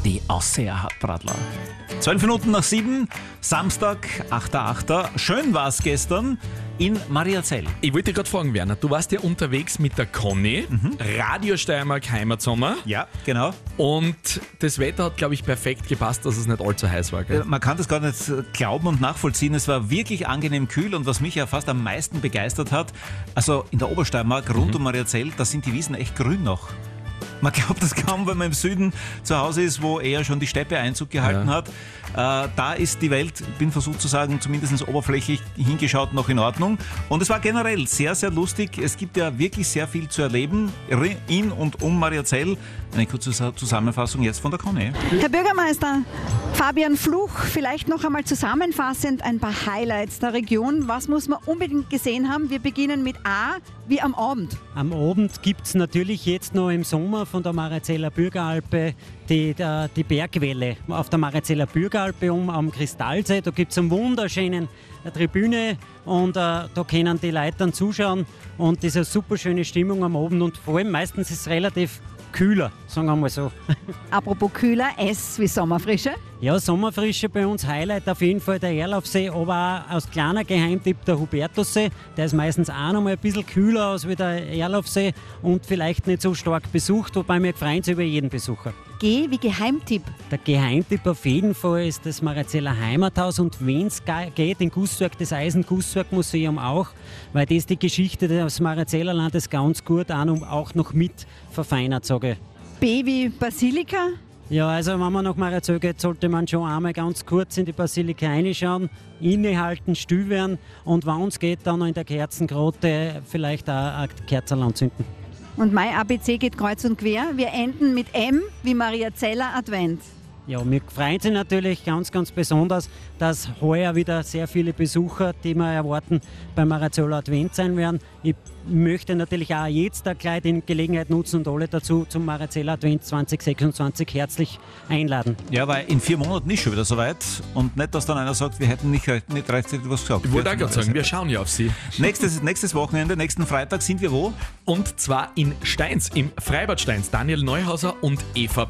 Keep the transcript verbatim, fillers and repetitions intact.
die Ausseher-Hartbradler. Zwölf Minuten nach sieben, Samstag, achter achter Schön war's gestern in Mariazell. Ich wollte gerade fragen, Werner, du warst ja unterwegs mit der Conny, mhm. Radio Steiermark Heimatsommer. Ja, genau. Und das Wetter hat, glaube ich, perfekt gepasst, dass es nicht allzu heiß war. Gell? Man kann das gar nicht glauben und nachvollziehen. Es war wirklich angenehm kühl und was mich ja fast am meisten begeistert hat, also in der Obersteiermark rund mhm. um Mariazell, da sind die Wiesen echt grün noch. Man glaubt das kaum, wenn man im Süden zu Hause ist, wo eher schon die Steppe Einzug gehalten ja. hat. Äh, da ist die Welt, ich bin versucht zu sagen, zumindest oberflächlich hingeschaut, noch in Ordnung. Und es war generell sehr, sehr lustig. Es gibt ja wirklich sehr viel zu erleben in und um Mariazell. Eine kurze Zusammenfassung jetzt von der Conny. Herr Bürgermeister, Fabian Fluch, vielleicht noch einmal zusammenfassend ein paar Highlights der Region. Was muss man unbedingt gesehen haben? Wir beginnen mit A, wie am Abend. Am Abend gibt es natürlich jetzt noch im Sommer von der Mariazeller Bürgeralpe die, die, die Bergwelle auf der Mariazeller Bürgeralpe um am Kristallsee. Da gibt es eine wunderschöne Tribüne und äh, da können die Leute dann zuschauen und das ist eine super schöne Stimmung am Abend und vor allem meistens ist es relativ kühler, sagen wir mal so. Apropos kühler, S wie Sommerfrische? Ja, Sommerfrische bei uns, Highlight auf jeden Fall der Erlaufsee, aber auch als kleiner Geheimtipp der Hubertussee. Der ist meistens auch noch mal ein bisschen kühler als wie der Erlaufsee und vielleicht nicht so stark besucht, wobei wir freuen uns über jeden Besucher. G wie Geheimtipp? Der Geheimtipp auf jeden Fall ist das Mariazeller Heimathaus und wenn es geht, den Gusswerk, das Eisengusswerkmuseum auch, weil das die Geschichte des Mariazeller Landes ganz gut auch noch mit verfeinert, sage ich. B wie Basilika? Ja, also wenn man nach Mariazell geht, sollte man schon einmal ganz kurz in die Basilika reinschauen, innehalten, still werden und wenn es geht, dann noch in der Kerzengrotte vielleicht auch eine Kerze anzünden. Und mein A B C geht kreuz und quer. Wir enden mit M wie Mariazeller Advent. Ja, wir freuen uns natürlich ganz, ganz besonders, dass heuer wieder sehr viele Besucher, die wir erwarten, beim Mariazeller Advent sein werden. Ich möchte natürlich auch jetzt gleich die Gelegenheit nutzen und alle dazu zum Mariazeller Advent zwanzig sechsundzwanzig herzlich einladen. Ja, weil in vier Monaten ist schon wieder soweit und nicht, dass dann einer sagt, wir hätten nicht, nicht rechtzeitig was gesagt. Ich wollte auch gerade sagen, wir schauen ja auf Sie. Nächstes, nächstes Wochenende, nächsten Freitag sind wir wo? Und zwar in Steins, im Freibad Steins. Daniel Neuhauser und Eva